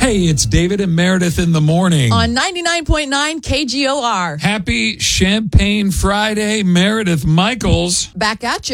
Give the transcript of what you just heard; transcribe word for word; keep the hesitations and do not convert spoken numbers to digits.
Hey, it's David and Meredith in the morning. On ninety-nine point nine K G O R. Happy Champagne Friday, Meredith Michaels. Back at you.